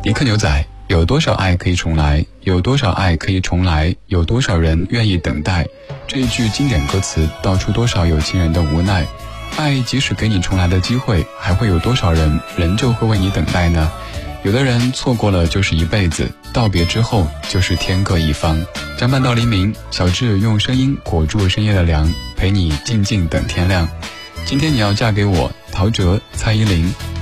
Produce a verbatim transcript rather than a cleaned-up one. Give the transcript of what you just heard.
尼克牛仔，有多少爱可以重来？有多少爱可以重来？有多少人愿意等待？这一句经典歌词道出多少有情人的无奈。爱即使给你重来的机会，还会有多少人仍旧会为你等待呢？有的人错过了就是一辈子，道别之后就是天各一方。相伴到黎明，小智用声音裹住深夜的凉，陪你静静等天亮。今天你要嫁给我，陶喆、蔡依林，